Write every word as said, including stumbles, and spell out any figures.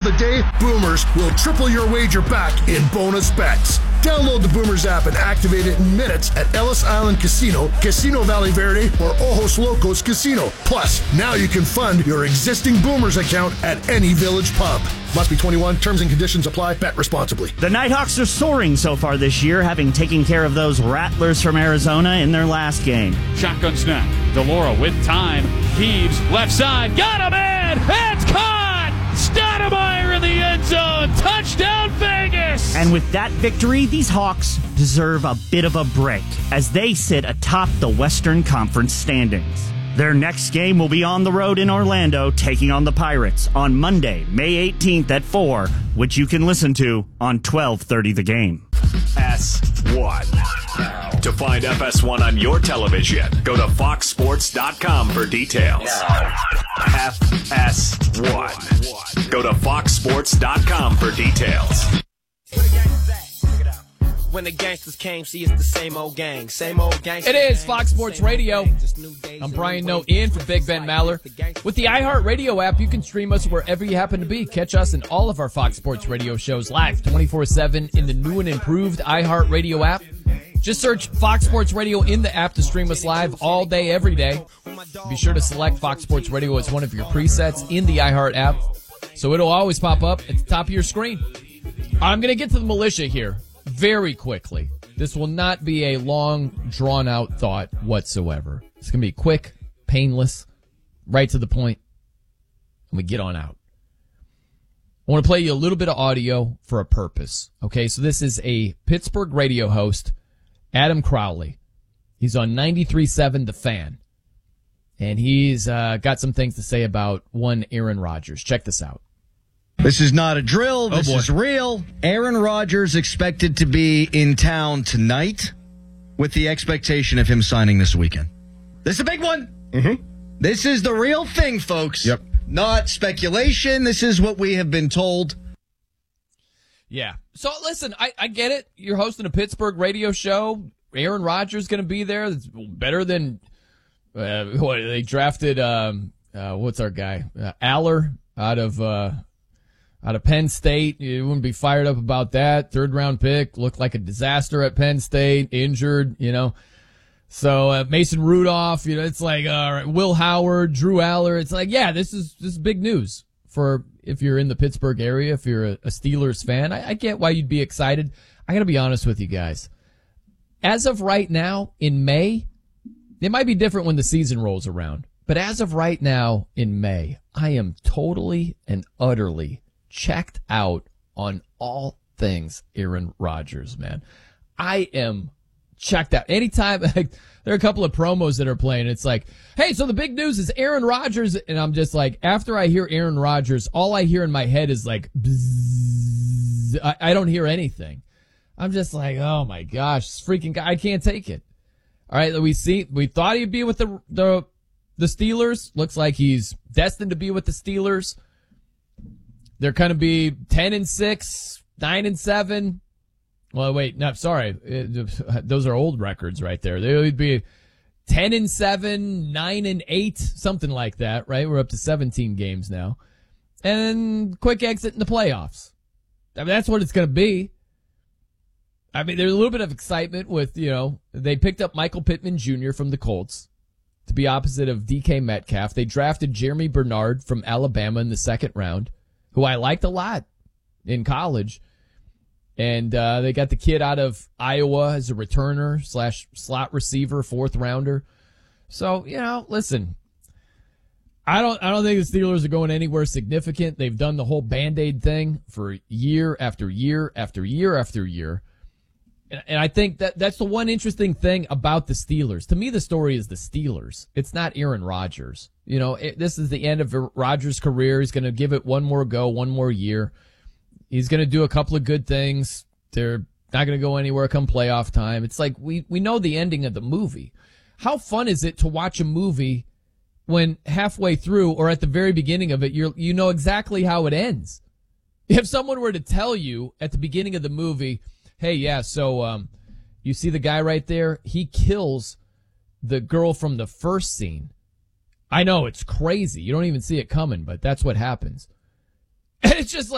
the day, Boomers will triple your wager back in bonus bets. Download the Boomers app and activate it in minutes at Ellis Island Casino, Casino Valley Verde, or Ojos Locos Casino. Plus, now you can fund your existing Boomers account at any Village pub. Must be twenty-one. Terms and conditions apply. Bet responsibly. The Nighthawks are soaring so far this year, having taken care of those Rattlers from Arizona in their last game. Shotgun snap. DeLauro with time. Heaves left side. Got him in. It's caught. Stoudemire in the end zone. Touchdown Vegas. And with that victory, these Hawks deserve a bit of a break as they sit atop the Western Conference standings. Their next game will be on the road in Orlando, taking on the Pirates on Monday, May eighteenth at four, which you can listen to on twelve thirty The Game. S one. To find F S one on your television, go to fox sports dot com for details. F S one. Go to fox sports dot com for details. When the gangsters came, see, it's the same old gang, same old gang. It is Fox Sports Radio. I'm Brian Noe in for Big Ben Maller. With the iHeartRadio app, you can stream us wherever you happen to be. Catch us in all of our Fox Sports Radio shows live twenty-four seven in the new and improved iHeartRadio app. Just search Fox Sports Radio in the app to stream us live all day, every day. Be sure to select Fox Sports Radio as one of your presets in the iHeart app, so it'll always pop up at the top of your screen. I'm going to get to the militia here very quickly. This will not be a long, drawn-out thought whatsoever. It's going to be quick, painless, right to the point, and we get on out. I want to play you a little bit of audio for a purpose. Okay, so this is a Pittsburgh radio host, Adam Crowley. He's on ninety-three point seven The Fan, and he's uh, got some things to say about one Aaron Rodgers. Check this out. This is not a drill. This oh is real. Aaron Rodgers expected to be in town tonight with the expectation of him signing this weekend. This is a big one. Mm-hmm. This is the real thing, folks. Yep. Not speculation. This is what we have been told. Yeah. So, listen, I, I get it. You're hosting a Pittsburgh radio show. Aaron Rodgers going to be there. It's better than uh, what they drafted. Um, uh, what's our guy? Uh, Aller out of... Uh, Out of Penn State. You wouldn't be fired up about that. Third round pick, looked like a disaster at Penn State, injured, you know. So, uh, Mason Rudolph, you know, it's like, all right, Will Howard, Drew Aller. It's like, yeah, this is, this is big news for if you're in the Pittsburgh area, if you're a, a Steelers fan. I, I get why you'd be excited. I gotta be honest with you guys. As of right now, in May, it might be different when the season rolls around, but as of right now, in May, I am totally and utterly checked out on all things Aaron Rodgers, man. I am checked out. Anytime, like, there are a couple of promos that are playing, it's like, hey, so the big news is Aaron Rodgers, and I'm just like, after I hear Aaron Rodgers, all I hear in my head is like, bzzz. I, I don't hear anything. I'm just like, oh my gosh, this freaking guy, I can't take it. All right, we see, we thought he'd be with the, the, the Steelers. Looks like he's destined to be with the Steelers. They're going to be ten and six, nine and seven. Well, wait, no, sorry. It, those are old records right there. They would be ten and seven, nine and eight, something like that, right? We're up to seventeen games now. And quick exit in the playoffs. I mean, that's what it's going to be. I mean, there's a little bit of excitement with, you know, they picked up Michael Pittman Junior from the Colts to be opposite of D K Metcalf. They drafted Jeremy Bernard from Alabama in the second round, who I liked a lot in college. And uh, they got the kid out of Iowa as a returner slash slot receiver, fourth rounder. So, you know, listen, I don't I don't think the Steelers are going anywhere significant. They've done the whole Band-Aid thing for year after year after year after year. And, and I think that that's the one interesting thing about the Steelers. To me, the story is the Steelers. It's not Aaron Rodgers. You know, it, this is the end of Rodgers' career. He's going to give it one more go, one more year. He's going to do a couple of good things. They're not going to go anywhere come playoff time. It's like we, we know the ending of the movie. How fun is it to watch a movie when halfway through or at the very beginning of it, you're, you know exactly how it ends? If someone were to tell you at the beginning of the movie, hey, yeah, so um, you see the guy right there? He kills the girl from the first scene. I know, it's crazy. You don't even see it coming, but that's what happens. And it's just like,